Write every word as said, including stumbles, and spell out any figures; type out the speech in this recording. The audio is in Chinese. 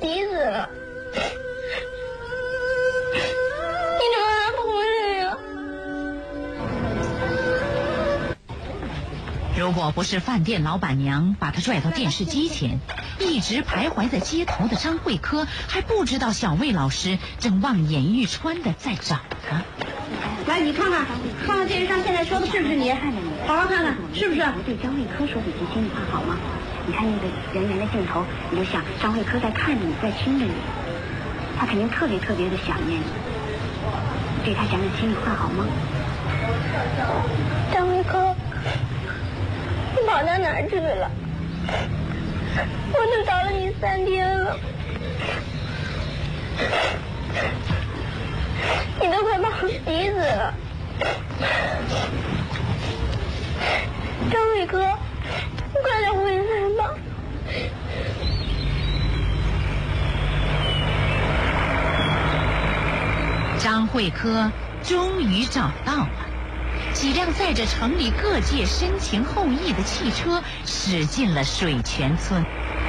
急死了！你怎么还不回来呀？ 如果不是饭店老板娘把他拽到电视机前，一直徘徊在街头的张慧科还不知道小魏老师正望眼欲穿的在找他。 来，你看看，看看电视上现在说的是不是你？好好看看，是不是？ 我对张慧科说几句心里话好吗？你看那个圆圆的镜头，你就想张慧科在看着你，在亲着你，他肯定特别特别的想念你。对他讲讲心里话好吗？ 张慧科，你跑到哪儿去了？我都找了你三天了，你都快把我急死了。张伟哥，你快点回来吧。 张慧科终于找到了，几辆载着城里各界深情厚谊的汽车驶进了水泉村。